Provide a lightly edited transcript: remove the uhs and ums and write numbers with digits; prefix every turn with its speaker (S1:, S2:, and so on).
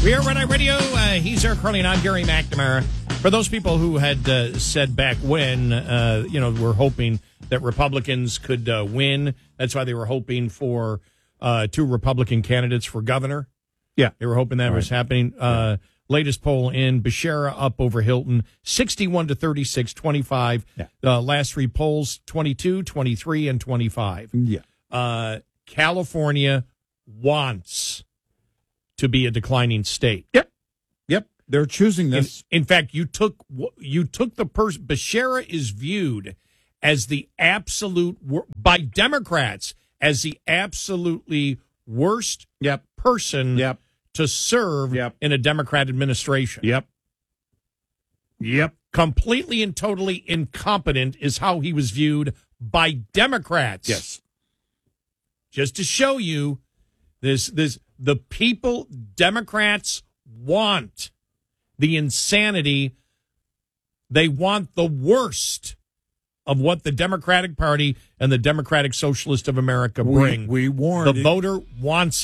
S1: We are Red Eye Radio. He's Eric Carly, and I'm Gary McNamara. For those people who had said back when, we're hoping that Republicans could win. That's why they were hoping for two Republican candidates for governor.
S2: Yeah.
S1: They were hoping that was happening. Latest poll in, Beshara up over Hilton, 61-36, 25.
S2: Yeah.
S1: Last three polls, 22, 23, and 25.
S2: Yeah.
S1: California wants to be a declining state.
S2: Yep. They're choosing this.
S1: In fact, you took the person. Beshara is viewed as the absolute by Democrats as the absolutely worst person to serve in a Democrat administration.
S2: Yep.
S1: Completely and totally incompetent is how he was viewed by Democrats.
S2: Yes.
S1: Just to show you the people Democrats want the insanity. They want the worst of what the Democratic Party and the Democratic Socialist of America bring.
S2: We warned.
S1: The voter wants